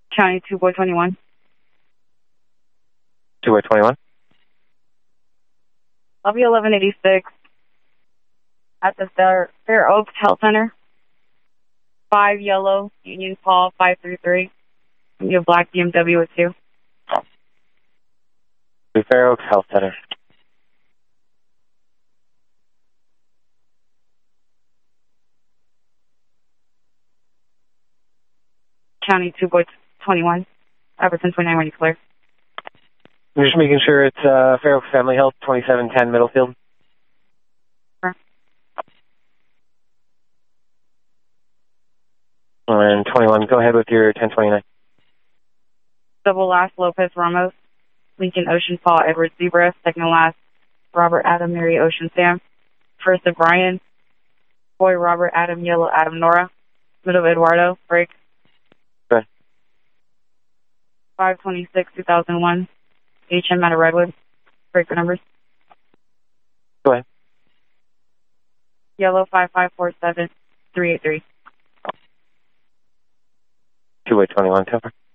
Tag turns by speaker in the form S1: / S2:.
S1: County 2 Boy 21.
S2: 2 Boy 21.
S1: I'll be 1186 at the Fair Oaks Health Center. 5 yellow, Union Paul 533. You have black BMW with 2.
S2: The Fair Oaks Health Center.
S1: County 2 Boy 21. Everton 29 when you clear.
S2: I'm just making sure it's Fair Oaks Family Health, 2710 Middlefield.
S1: Sure.
S2: And 21, go ahead with your 1029.
S1: Double last Lopez Ramos. Lincoln Ocean Paul Edward Zebra. Second last Robert Adam Mary Ocean Sam. First of Brian. Boy Robert Adam Yellow Adam Nora. Middle of Eduardo. Break.
S2: Good.
S1: 526 2001. HM out of Redwood. Break the numbers.
S2: Go ahead.
S1: Yellow 5547 383.
S2: 2 Boy 21, Topper.